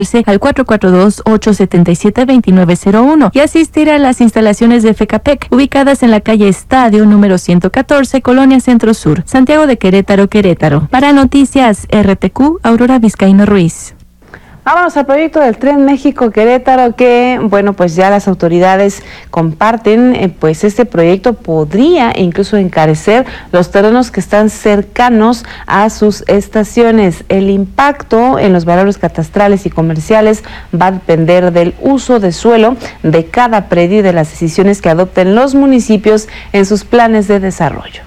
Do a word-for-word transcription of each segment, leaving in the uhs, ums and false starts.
al cuatro cuatro dos, ocho siete siete, dos nueve cero uno y asistir a las instalaciones de FECAPEC, ubicadas en la calle Estadio número ciento catorce, Colonia Centro Sur, Santiago de Querétaro, Querétaro. Para Noticias R T Q, Aurora Vizcaíno Ruiz. Vámonos al proyecto del Tren México-Querétaro, que, bueno, pues ya las autoridades comparten, eh, pues este proyecto podría incluso encarecer los terrenos que están cercanos a sus estaciones. El impacto en los valores catastrales y comerciales va a depender del uso de suelo de cada predio y de las decisiones que adopten los municipios en sus planes de desarrollo.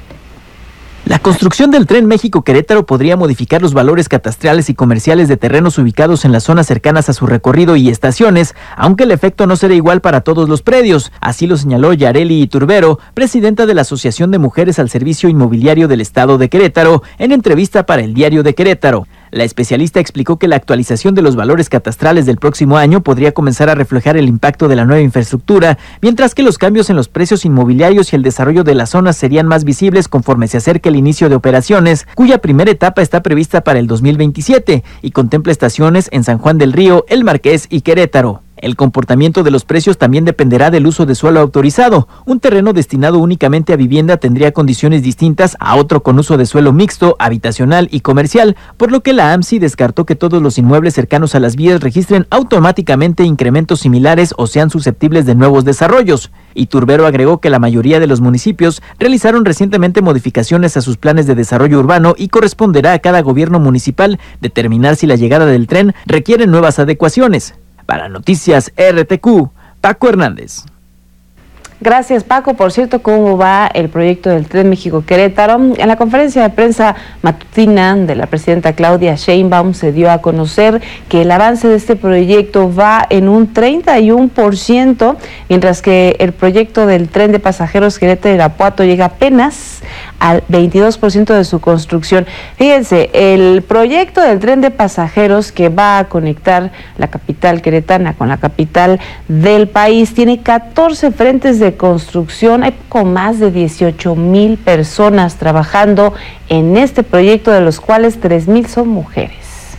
La construcción del Tren México-Querétaro podría modificar los valores catastrales y comerciales de terrenos ubicados en las zonas cercanas a su recorrido y estaciones, aunque el efecto no será igual para todos los predios. Así lo señaló Yareli Iturbero, presidenta de la Asociación de Mujeres al Servicio Inmobiliario del Estado de Querétaro, en entrevista para el Diario de Querétaro. La especialista explicó que la actualización de los valores catastrales del próximo año podría comenzar a reflejar el impacto de la nueva infraestructura, mientras que los cambios en los precios inmobiliarios y el desarrollo de las zonas serían más visibles conforme se acerque el inicio de operaciones, cuya primera etapa está prevista para el dos mil veintisiete y contempla estaciones en San Juan del Río, El Marqués y Querétaro. El comportamiento de los precios también dependerá del uso de suelo autorizado. Un terreno destinado únicamente a vivienda tendría condiciones distintas a otro con uso de suelo mixto, habitacional y comercial, por lo que la A M S I descartó que todos los inmuebles cercanos a las vías registren automáticamente incrementos similares o sean susceptibles de nuevos desarrollos. Iturbero agregó que la mayoría de los municipios realizaron recientemente modificaciones a sus planes de desarrollo urbano y corresponderá a cada gobierno municipal determinar si la llegada del tren requiere nuevas adecuaciones. Para Noticias R T Q, Paco Hernández. Gracias, Paco. Por cierto, ¿cómo va el proyecto del Tren México-Querétaro? En la conferencia de prensa matutina de la presidenta Claudia Sheinbaum se dio a conocer que el avance de este proyecto va en un treinta y uno por ciento, mientras que el proyecto del tren de pasajeros Querétaro-Irapuato llega apenas al veintidós por ciento de su construcción. Fíjense, el proyecto del tren de pasajeros que va a conectar la capital queretana con la capital del país tiene catorce frentes de construcción. Hay poco más de dieciocho mil personas trabajando en este proyecto, de los cuales tres mil son mujeres.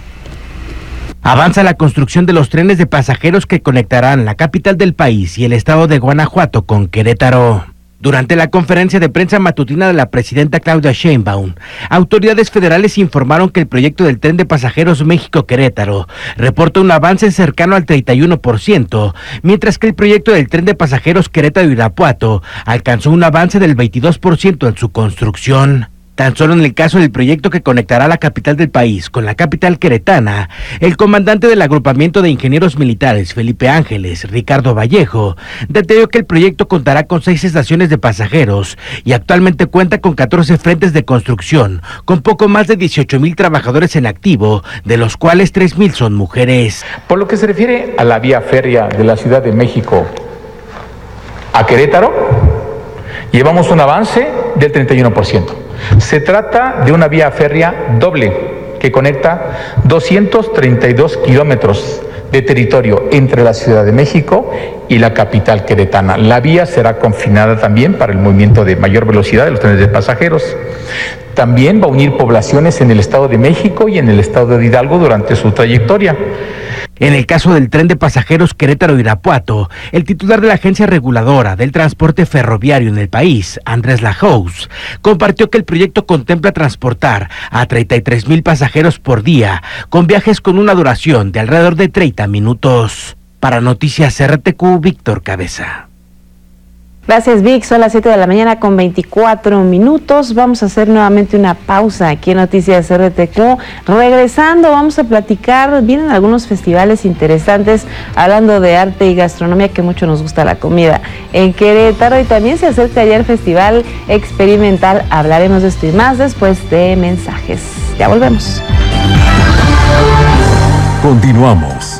Avanza la construcción de los trenes de pasajeros que conectarán la capital del país y el estado de Guanajuato con Querétaro. Durante la conferencia de prensa matutina de la presidenta Claudia Sheinbaum, autoridades federales informaron que el proyecto del tren de pasajeros México-Querétaro reporta un avance cercano al treinta y uno por ciento, mientras que el proyecto del tren de pasajeros Querétaro-Irapuato alcanzó un avance del veintidós por ciento en su construcción. Tan solo en el caso del proyecto que conectará la capital del país con la capital queretana, el comandante del agrupamiento de ingenieros militares, Felipe Ángeles, Ricardo Vallejo, detalló que el proyecto contará con seis estaciones de pasajeros y actualmente cuenta con catorce frentes de construcción, con poco más de dieciocho mil trabajadores en activo, de los cuales tres mil son mujeres. Por lo que se refiere a la vía férrea de la Ciudad de México a Querétaro, llevamos un avance del treinta y uno por ciento. Se trata de una vía férrea doble que conecta doscientos treinta y dos kilómetros de territorio entre la Ciudad de México y la capital queretana. La vía será confinada también para el movimiento de mayor velocidad de los trenes de pasajeros. También va a unir poblaciones en el Estado de México y en el Estado de Hidalgo durante su trayectoria. En el caso del tren de pasajeros Querétaro-Irapuato, el titular de la Agencia Reguladora del Transporte Ferroviario en el país, Andrés Lajous, compartió que el proyecto contempla transportar a treinta y tres mil pasajeros por día, con viajes con una duración de alrededor de treinta minutos. Para Noticias R T Q, Víctor Cabeza. Gracias, Vic. Son las siete de la mañana con veinticuatro minutos. Vamos a hacer nuevamente una pausa aquí en Noticias R T Q. Regresando, vamos a platicar. Vienen algunos festivales interesantes hablando de arte y gastronomía, que mucho nos gusta la comida en Querétaro. Y también se acerca ya el Festival Experimental. Hablaremos de esto y más después de mensajes. Ya volvemos. Continuamos.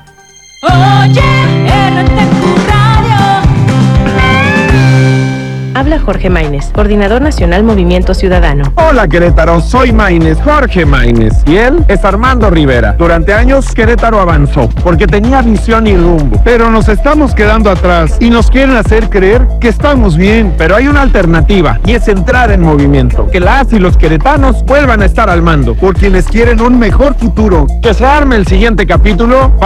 Oye, R T Q Radio. Habla Jorge Maínez, Coordinador Nacional Movimiento Ciudadano. Hola Querétaro, soy Maínez, Jorge Maínez, y él es Armando Rivera. Durante años Querétaro avanzó, porque tenía visión y rumbo, pero nos estamos quedando atrás y nos quieren hacer creer que estamos bien, pero hay una alternativa, y es entrar en movimiento, que las y los queretanos vuelvan a estar al mando, por quienes quieren un mejor futuro. Que se arme el siguiente capítulo.